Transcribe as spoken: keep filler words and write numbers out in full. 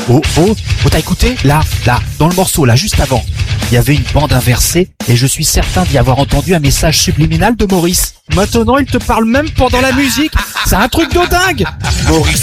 Oh, oh, oh, t'as écouté? Là, là, dans le morceau, là, juste avant, il y avait une bande inversée et je suis certain d'y avoir entendu un message subliminal de Maurice. Maintenant, il te parle même pendant la musique. C'est un truc de dingue. Maurice